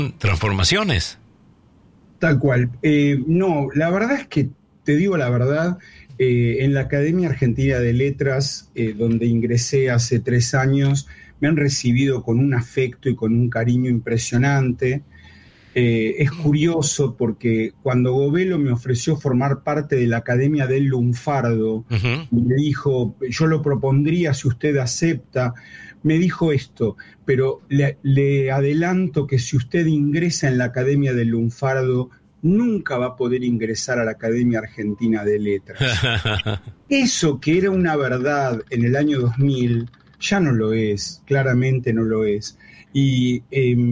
transformaciones. Tal cual. No, la verdad es que, te digo la verdad, en la Academia Argentina de Letras, donde ingresé hace 3 años, me han recibido con un afecto y con un cariño impresionante. Es curioso porque cuando Govelo me ofreció formar parte de la Academia del Lunfardo, y me dijo, yo lo propondría si usted acepta, me dijo esto, pero le adelanto que si usted ingresa en la Academia del Lunfardo, nunca va a poder ingresar a la Academia Argentina de Letras. Eso que era una verdad en el año 2000, ya no lo es, claramente no lo es. Y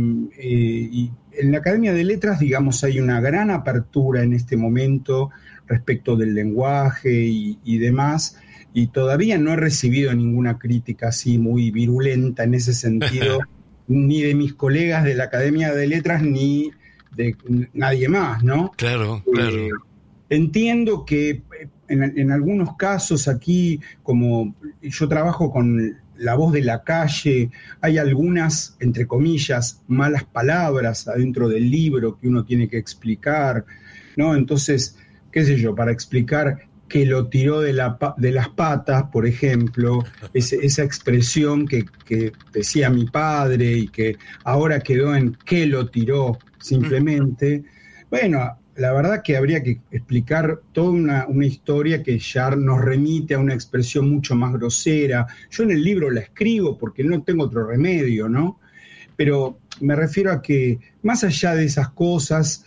en la Academia de Letras, digamos, hay una gran apertura en este momento respecto del lenguaje y demás, y todavía no he recibido ninguna crítica así muy virulenta en ese sentido, ni de mis colegas de la Academia de Letras, ni de nadie más, ¿no? Claro, claro. Entiendo que en algunos casos aquí, como yo trabajo con La Voz de la Calle, hay algunas, entre comillas, malas palabras adentro del libro que uno tiene que explicar, ¿no? Entonces, qué sé yo, para explicar que lo tiró de las patas, por ejemplo, esa expresión que decía mi padre y que ahora quedó en que lo tiró simplemente. Bueno, la verdad que habría que explicar toda una historia que ya nos remite a una expresión mucho más grosera. Yo en el libro la escribo porque no tengo otro remedio, ¿no? Pero me refiero a que, más allá de esas cosas,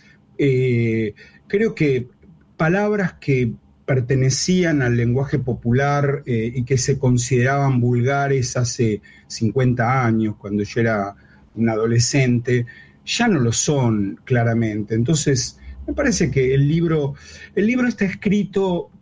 creo que palabras que pertenecían al lenguaje popular y que se consideraban vulgares hace 50 años, cuando yo era un adolescente, ya no lo son claramente. Entonces, me parece que el libro está escrito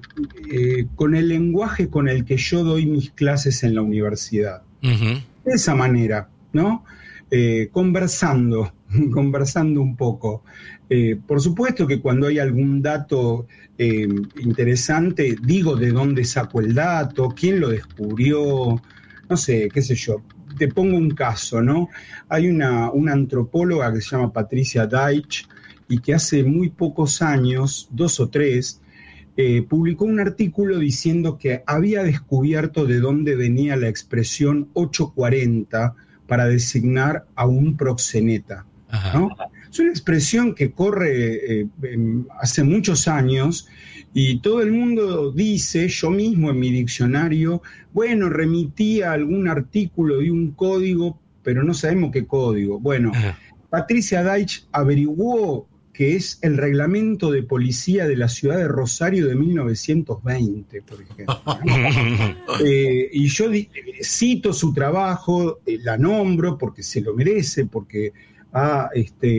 con el lenguaje con el que yo doy mis clases en la universidad. De esa manera, ¿no? Conversando un poco. Por supuesto que cuando hay algún dato interesante, digo de dónde saco el dato, quién lo descubrió, no sé, qué sé yo. Te pongo un caso, ¿no? Hay una antropóloga que se llama Patricia Deitch y que hace muy pocos años, 2 o 3, publicó un artículo diciendo que había descubierto de dónde venía la expresión 840 para designar a un proxeneta, ¿no? Es una expresión que corre hace muchos años y todo el mundo dice, yo mismo en mi diccionario, bueno, remití a algún artículo de un código, pero no sabemos qué código. Bueno, Patricia Deitch averiguó que es el reglamento de policía de la ciudad de Rosario de 1920, por ejemplo, ¿no? Y yo cito su trabajo, la nombro porque se lo merece, porque ha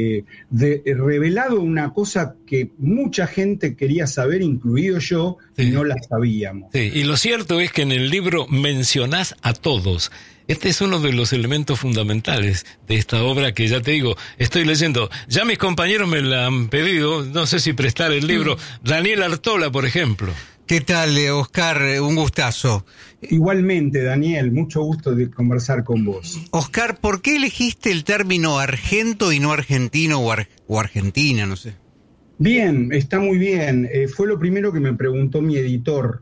revelado una cosa que mucha gente quería saber, incluido yo, y no la sabíamos. Sí, y lo cierto es que en el libro mencionás a todos. Este es uno de los elementos fundamentales de esta obra que ya te digo, estoy leyendo. Ya mis compañeros me la han pedido, no sé si prestar el libro. Daniel Artola, por ejemplo. ¿Qué tal, Oscar? Un gustazo. Igualmente, Daniel, mucho gusto de conversar con vos. Oscar, ¿por qué elegiste el término argento y no argentino o argentina, no sé? Bien, está muy bien. Fue lo primero que me preguntó mi editor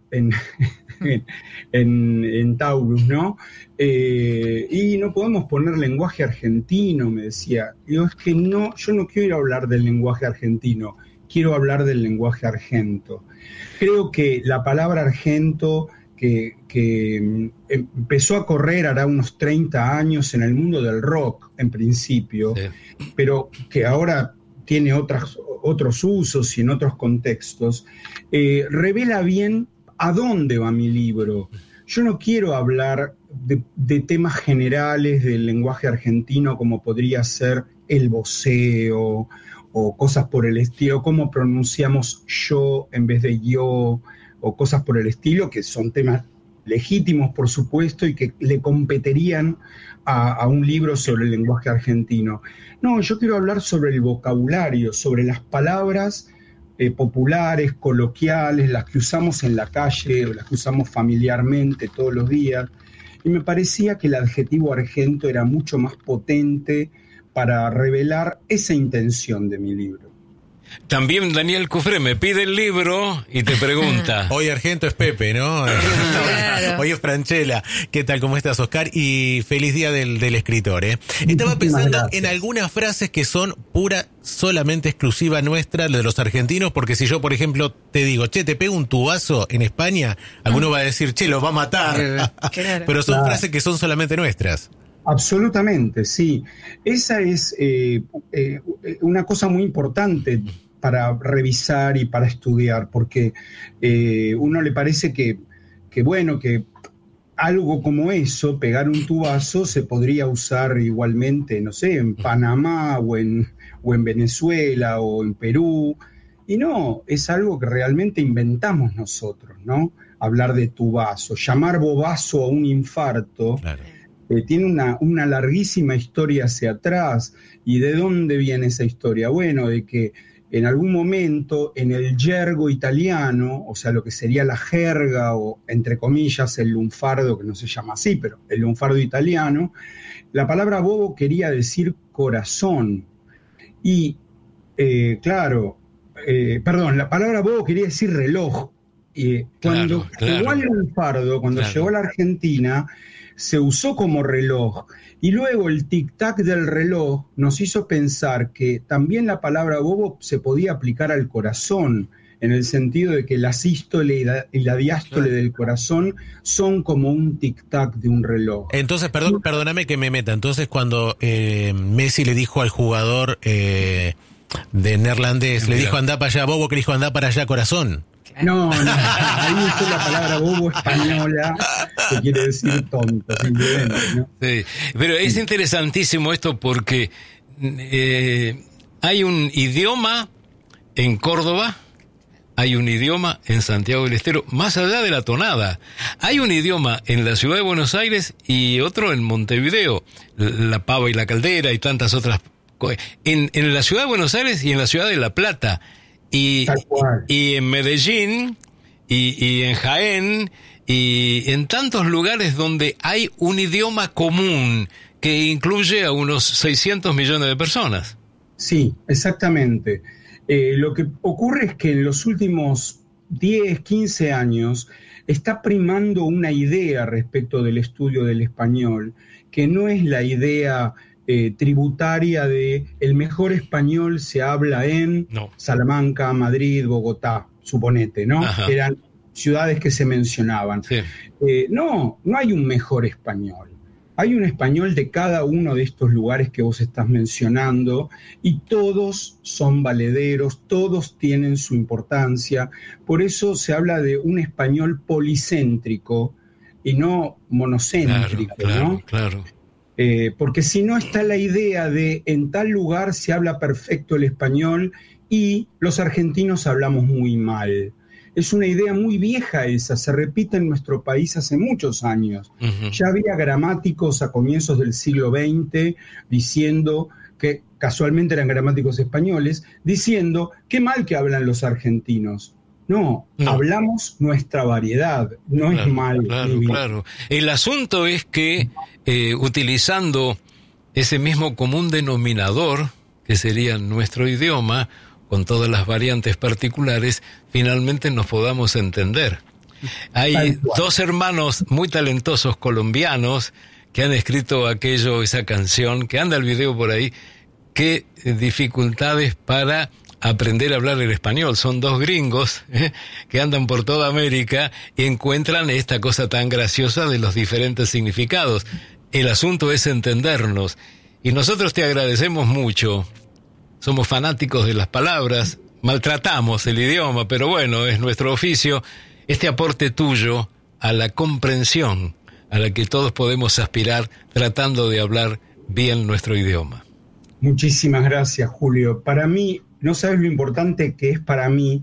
en Taurus, ¿no? Y no podemos poner lenguaje argentino, me decía. Digo, es que no, yo no quiero hablar del lenguaje argentino, quiero hablar del lenguaje argento. Creo que la palabra argento, que empezó a correr hará unos 30 años en el mundo del rock, en principio, sí, pero que ahora tiene otros usos y en otros contextos, revela bien a dónde va mi libro. Yo no quiero hablar de temas generales del lenguaje argentino como podría ser el voceo o cosas por el estilo, cómo pronunciamos yo en vez de yo, o cosas por el estilo, que son temas legítimos, por supuesto, y que le competirían a un libro sobre el lenguaje argentino. No, yo quiero hablar sobre el vocabulario, sobre las palabras populares, coloquiales, las que usamos en la calle, las que usamos familiarmente todos los días, y me parecía que el adjetivo argento era mucho más potente para revelar esa intención de mi libro. También Daniel Cufré me pide el libro y te pregunta. Hoy Argento es Pepe, ¿no? Claro. Hoy es Franchella. ¿Qué tal? ¿Cómo estás, Oscar? Y feliz día del escritor, ¿eh? Estaba pensando en algunas frases que son solamente exclusiva nuestra, de los argentinos, porque si yo, por ejemplo, te digo, che, te pego un tubazo en España, alguno va a decir, che, los va a matar. Claro. Pero son frases que son solamente nuestras. Absolutamente, sí. Esa es una cosa muy importante para revisar y para estudiar, porque uno le parece que algo como eso, pegar un tubazo, se podría usar igualmente, no sé, en Panamá o en Venezuela o en Perú, y no, es algo que realmente inventamos nosotros, ¿no? Hablar de tubazo, llamar bobazo a un infarto. Claro. Tiene una larguísima historia hacia atrás. ¿Y de dónde viene esa historia? Bueno, de que en algún momento en el yergo italiano, o sea, lo que sería la jerga o, entre comillas, el lunfardo, que no se llama así, pero el lunfardo italiano, la palabra bobo quería decir corazón. Y, la palabra bobo quería decir reloj. Cuando llegó al lunfardo, cuando llegó a la Argentina, se usó como reloj, y luego el tic-tac del reloj nos hizo pensar que también la palabra bobo se podía aplicar al corazón, en el sentido de que la sístole y la diástole del corazón son como un tic-tac de un reloj. Entonces, perdóname que me meta, entonces cuando Messi le dijo al jugador de neerlandés, le dijo andá para allá bobo, que le dijo andá para allá corazón. No, ahí usó la palabra bobo española, que quiere decir tonto, simplemente, ¿no? Sí, pero es interesantísimo esto porque hay un idioma en Córdoba, hay un idioma en Santiago del Estero, más allá de la tonada. Hay un idioma en la ciudad de Buenos Aires y otro en Montevideo, la pava y la caldera y tantas otras cosas. En la ciudad de Buenos Aires y en la ciudad de La Plata. Y en Medellín, y en Jaén, y en tantos lugares donde hay un idioma común que incluye a unos 600 millones de personas. Sí, exactamente. Lo que ocurre es que en los últimos 10, 15 años está primando una idea respecto del estudio del español, que no es la idea tributaria de el mejor español se habla en Salamanca, Madrid, Bogotá, suponete, ¿no? Ajá. Eran ciudades que se mencionaban. Sí. No hay un mejor español. Hay un español de cada uno de estos lugares que vos estás mencionando y todos son valederos, todos tienen su importancia. Por eso se habla de un español policéntrico y no monocéntrico, ¿no? Claro. Porque si no está la idea de en tal lugar se habla perfecto el español y los argentinos hablamos muy mal. Es una idea muy vieja esa, se repite en nuestro país hace muchos años. Uh-huh. Ya había gramáticos a comienzos del siglo XX diciendo que, casualmente eran gramáticos españoles, diciendo qué mal que hablan los argentinos. No, hablamos nuestra variedad, no es mal. Claro. El asunto es que utilizando ese mismo común denominador, que sería nuestro idioma, con todas las variantes particulares, finalmente nos podamos entender. Hay dos hermanos muy talentosos colombianos que han escrito esa canción, que anda el video por ahí, qué dificultades para aprender a hablar el español. Son dos gringos que andan por toda América y encuentran esta cosa tan graciosa de los diferentes significados. El asunto es entendernos. Y nosotros te agradecemos mucho. Somos fanáticos de las palabras, maltratamos el idioma, pero bueno, es nuestro oficio. Este aporte tuyo a la comprensión a la que todos podemos aspirar tratando de hablar bien nuestro idioma. Muchísimas gracias, Julio. Para mí, no sabes lo importante que es para mí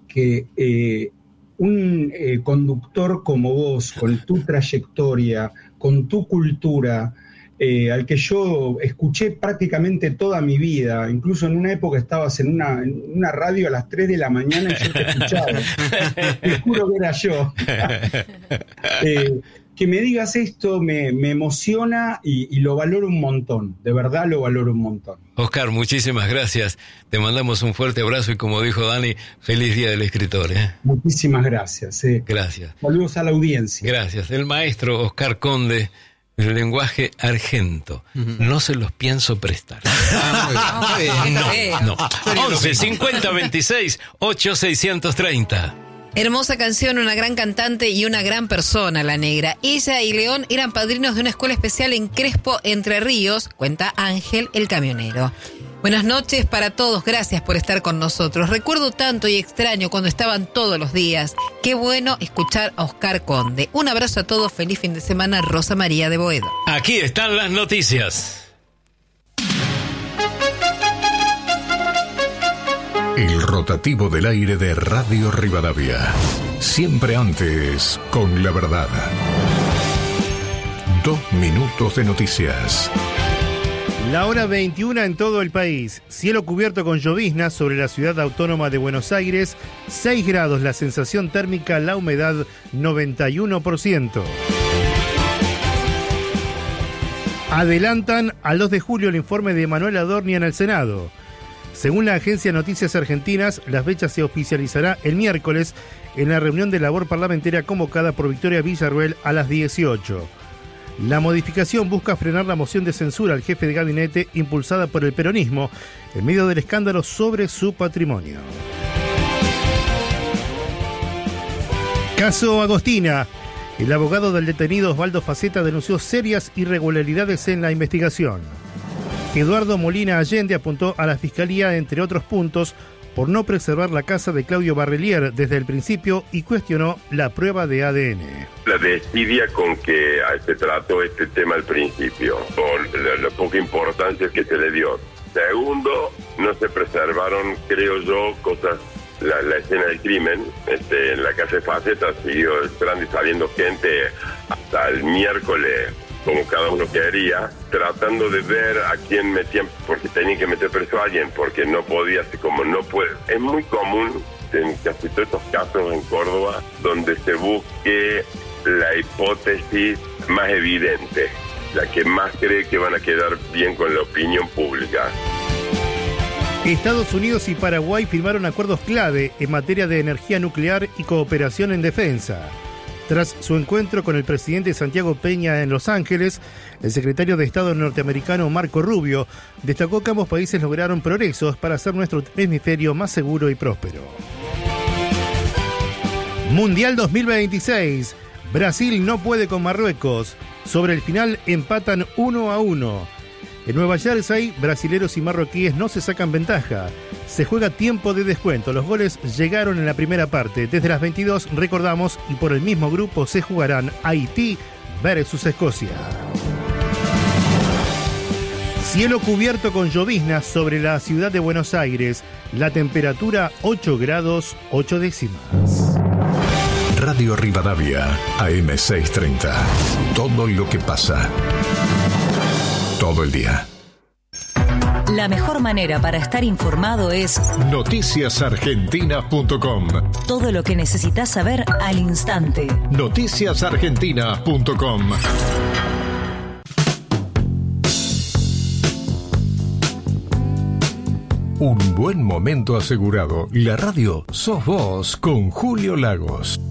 que un conductor como vos, con tu trayectoria, con tu cultura, al que yo escuché prácticamente toda mi vida, incluso en una época estabas en una radio a las 3 de la mañana y yo te escuchaba. Te juro que era yo. que me digas esto me emociona y lo valoro un montón, de verdad lo valoro un montón. Oscar, muchísimas gracias. Te mandamos un fuerte abrazo y como dijo Dani, feliz Día del Escritor. Muchísimas gracias. Gracias. Saludos a la audiencia. Gracias. El maestro Oscar Conde, el lenguaje argento. No se los pienso prestar. No. 11 50 26 8 630. Hermosa canción, una gran cantante y una gran persona, la negra. Ella y León eran padrinos de una escuela especial en Crespo, Entre Ríos, cuenta Ángel, el camionero. Buenas noches para todos, gracias por estar con nosotros. Recuerdo tanto y extraño cuando estaban todos los días. Qué bueno escuchar a Oscar Conde. Un abrazo a todos, feliz fin de semana, Rosa María de Boedo. Aquí están las noticias. El rotativo del aire de Radio Rivadavia. Siempre antes, con la verdad. 2 minutos de noticias. La hora 21 en todo el país. Cielo cubierto con lloviznas sobre la ciudad autónoma de Buenos Aires. 6 grados la sensación térmica, la humedad 91%. Adelantan al 2 de julio el informe de Manuel Adorni en el Senado. Según la agencia Noticias Argentinas, la fecha se oficializará el miércoles en la reunión de labor parlamentaria convocada por Victoria Villarruel a las 18. La modificación busca frenar la moción de censura al jefe de gabinete impulsada por el peronismo en medio del escándalo sobre su patrimonio. Caso Agostina. El abogado del detenido Osvaldo Faceta denunció serias irregularidades en la investigación. Eduardo Molina Allende apuntó a la Fiscalía, entre otros puntos, por no preservar la casa de Claudio Barrelier desde el principio y cuestionó la prueba de ADN. La desidia con que se trató este tema al principio, con la poca importancia que se le dio. Segundo, no se preservaron, creo yo, cosas, la escena del crimen. En la casa de Faceta siguió entrando y saliendo gente hasta el miércoles, como cada uno quería, tratando de ver a quién metían, porque tenían que meter preso a alguien, porque no podía, como no puede. Es muy común en casi todos estos casos en Córdoba, donde se busque la hipótesis más evidente, la que más cree que van a quedar bien con la opinión pública. Estados Unidos y Paraguay firmaron acuerdos clave en materia de energía nuclear y cooperación en defensa. Tras su encuentro con el presidente Santiago Peña en Los Ángeles, el secretario de Estado norteamericano Marco Rubio destacó que ambos países lograron progresos para hacer nuestro hemisferio más seguro y próspero. Mundial 2026. Brasil no puede con Marruecos. Sobre el final empatan 1-1. En Nueva Jersey, brasileros y marroquíes no se sacan ventaja. Se juega tiempo de descuento. Los goles llegaron en la primera parte. Desde las 22, recordamos, y por el mismo grupo se jugarán Haití versus Escocia. Cielo cubierto con lloviznas sobre la ciudad de Buenos Aires. La temperatura 8 grados 8 décimas. Radio Rivadavia, AM630. Todo lo que pasa. Todo el día. La mejor manera para estar informado es noticiasargentina.com. Todo lo que necesitas saber al instante. noticiasargentina.com. Un buen momento asegurado. La radio sos vos con Julio Lagos.